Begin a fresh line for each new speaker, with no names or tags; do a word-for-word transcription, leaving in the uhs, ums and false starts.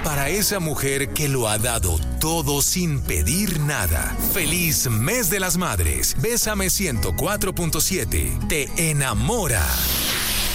Para esa mujer que lo ha dado todo sin pedir nada. Feliz Mes de las Madres. Bésame ciento cuatro punto siete. Te enamora.